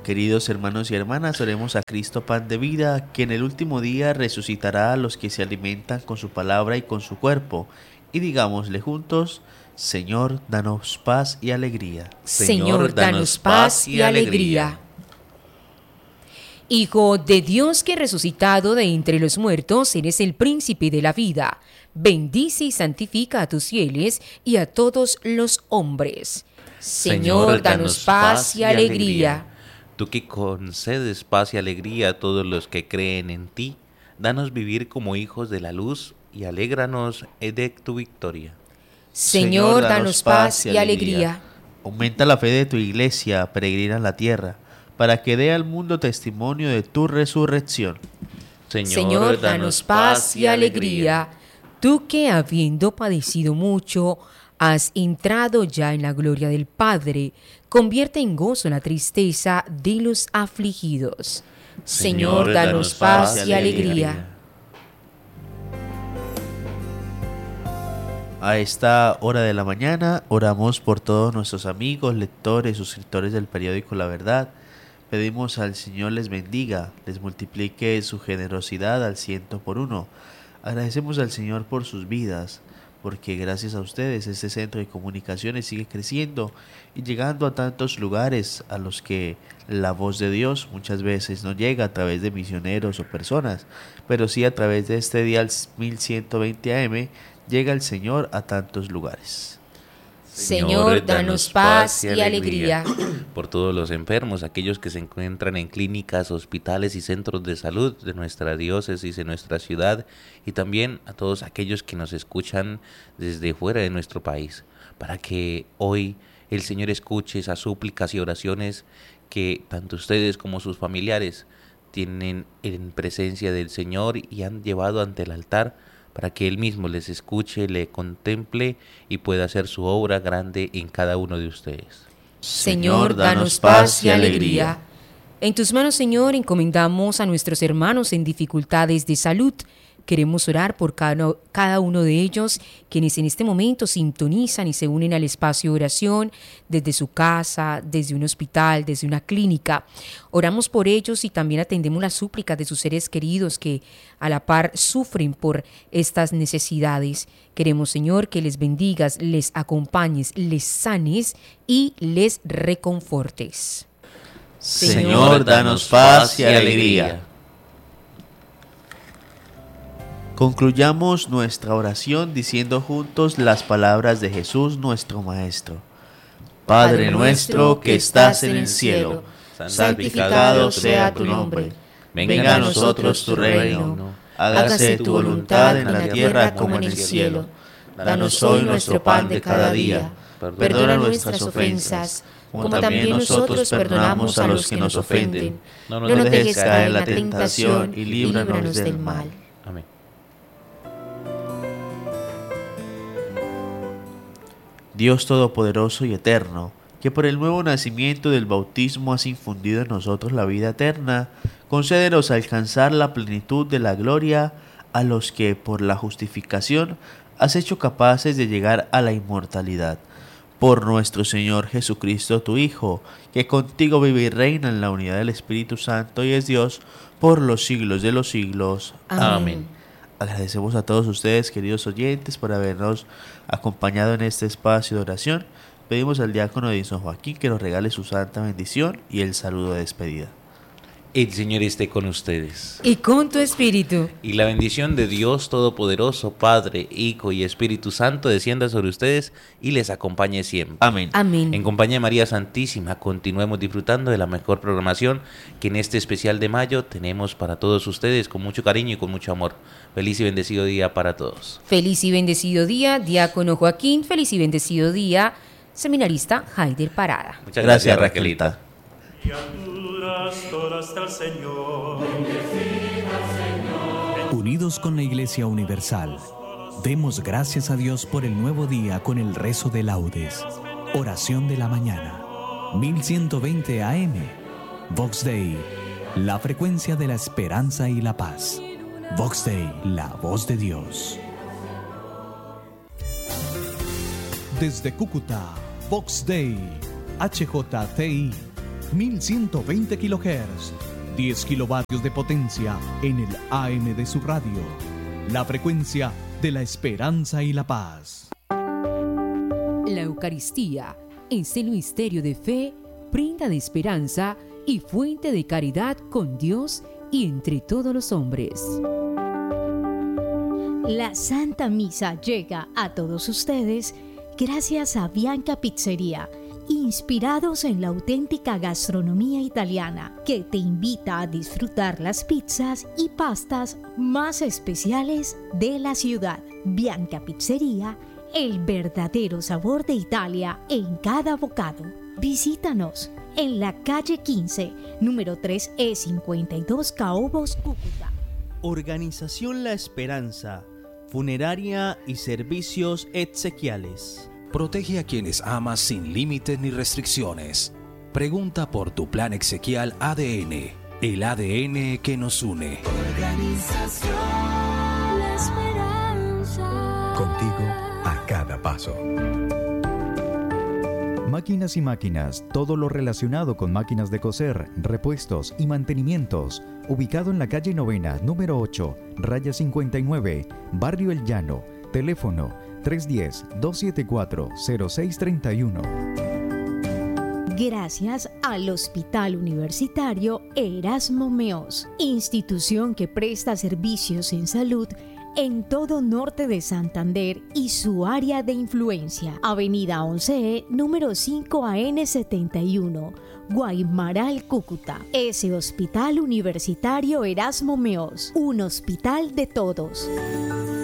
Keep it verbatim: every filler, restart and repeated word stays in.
Queridos hermanos y hermanas, oremos a Cristo pan de vida, que en el último día resucitará a los que se alimentan con su palabra y con su cuerpo. Y digámosle juntos: Señor, danos paz y alegría. Señor, danos paz y alegría. Hijo de Dios, que resucitado de entre los muertos, eres el príncipe de la vida. Bendice y santifica a tus fieles y a todos los hombres. Señor, danos paz y alegría. Tú que concedes paz y alegría a todos los que creen en ti, danos vivir como hijos de la luz y alégranos de tu victoria. Señor, danos paz y alegría. Aumenta la fe de tu iglesia, peregrina en la tierra, para que dé al mundo testimonio de tu resurrección. Señor, Señor, danos paz y alegría. Tú que, habiendo padecido mucho, has entrado ya en la gloria del Padre, convierte en gozo la tristeza de los afligidos. Señor, danos paz y alegría. A esta hora de la mañana oramos por todos nuestros amigos, lectores, suscriptores del periódico La Verdad. Pedimos al Señor les bendiga, les multiplique su generosidad al ciento por uno. Agradecemos al Señor por sus vidas, porque gracias a ustedes este centro de comunicaciones sigue creciendo y llegando a tantos lugares a los que la voz de Dios muchas veces no llega a través de misioneros o personas, pero sí a través de este dial mil ciento veinte A M llega el Señor a tantos lugares. Señor, danos paz y alegría. Por todos los enfermos, aquellos que se encuentran en clínicas, hospitales y centros de salud de nuestra diócesis, de nuestra ciudad, y también a todos aquellos que nos escuchan desde fuera de nuestro país, para que hoy el Señor escuche esas súplicas y oraciones que tanto ustedes como sus familiares tienen en presencia del Señor y han llevado ante el altar, para que Él mismo les escuche, le contemple y pueda hacer su obra grande en cada uno de ustedes. Señor, danos paz y alegría. En tus manos, Señor, encomendamos a nuestros hermanos en dificultades de salud. Queremos orar por cada, cada uno de ellos, quienes en este momento sintonizan y se unen al espacio de oración desde su casa, desde un hospital, desde una clínica. Oramos por ellos y también atendemos las súplicas de sus seres queridos que a la par sufren por estas necesidades. Queremos, Señor, que les bendigas, les acompañes, les sanes y les reconfortes. Señor, danos paz y alegría. Concluyamos nuestra oración diciendo juntos las palabras de Jesús nuestro Maestro. Padre nuestro que estás en el cielo, santificado sea tu nombre. Venga a nosotros tu reino. Hágase tu voluntad en la tierra como en el cielo. Danos hoy nuestro pan de cada día. Perdona nuestras ofensas, como también nosotros perdonamos a los que nos ofenden. No nos dejes caer en la tentación y líbranos del mal. Amén. Dios Todopoderoso y Eterno, que por el nuevo nacimiento del bautismo has infundido en nosotros la vida eterna, concédenos alcanzar la plenitud de la gloria a los que por la justificación has hecho capaces de llegar a la inmortalidad. Por nuestro Señor Jesucristo, tu Hijo, que contigo vive y reina en la unidad del Espíritu Santo y es Dios por los siglos de los siglos. Amén. Amén. Agradecemos a todos ustedes, queridos oyentes, por habernos acompañado en este espacio de oración. Pedimos al diácono Edison Joaquín que nos regale su santa bendición y el saludo de despedida. El Señor esté con ustedes. Y con tu espíritu. Y la bendición de Dios Todopoderoso, Padre, Hijo y Espíritu Santo descienda sobre ustedes y les acompañe siempre. Amén. Amén. En compañía de María Santísima, continuemos disfrutando de la mejor programación que en este especial de mayo tenemos para todos ustedes con mucho cariño y con mucho amor. Feliz y bendecido día para todos. Feliz y bendecido día, diácono Joaquín. Feliz y bendecido día, seminarista Haider Parada. Muchas gracias, Raquelita. Unidos con la Iglesia Universal, demos gracias a Dios por el nuevo día con el rezo de laudes. Oración de la mañana, mil ciento veinte A M. Vox Dei, la frecuencia de la esperanza y la paz. Vox Dei, la voz de Dios. Desde Cúcuta, Vox Dei, H J T I, mil ciento veinte kilohertz, diez kilovatios de potencia en el A M de su radio. La frecuencia de la esperanza y la paz. La Eucaristía es el misterio de fe, prenda de esperanza y fuente de caridad con Dios y entre todos los hombres. La Santa Misa llega a todos ustedes gracias a Bianca Pizzería, inspirados en la auténtica gastronomía italiana, que te invita a disfrutar las pizzas y pastas más especiales de la ciudad. Bianca Pizzería, el verdadero sabor de Italia en cada bocado. Visítanos en la calle quince, número tres E cincuenta y dos, Caobos, Cúcuta. Organización La Esperanza, funeraria y servicios exequiales. Protege a quienes amas sin límites ni restricciones. Pregunta por tu plan exequial A D N, el A D N que nos une. Organización La Esperanza. Contigo a cada paso. Máquinas y máquinas, todo lo relacionado con máquinas de coser, repuestos y mantenimientos. Ubicado en la calle Novena, número ocho, raya cincuenta y nueve, Barrio El Llano. Teléfono tres uno cero, dos siete cuatro, cero seis tres uno. Gracias al Hospital Universitario Erasmo Meos, institución que presta servicios en salud en todo norte de Santander y su área de influencia. Avenida once E, número cinco A N setenta y uno, Guaymaral, Cúcuta. Ese Hospital Universitario Erasmo Meos, un hospital de todos.